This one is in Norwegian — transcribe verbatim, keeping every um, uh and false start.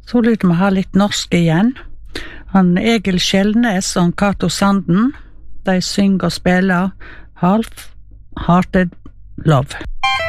Så lyder vi ha litt norsk igjen. Han Egil Skjelnes og Cato Sanden, de synger og spiller Half Hearted Love.